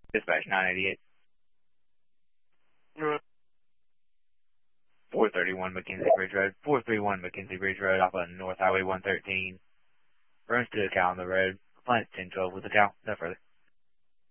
Dispatch 988. Right. 431 McKenzie Bridge Road. 431 McKenzie Bridge Road off of North Highway 113. Runs to the cow on the road. Planet 1012 with the cow. No further.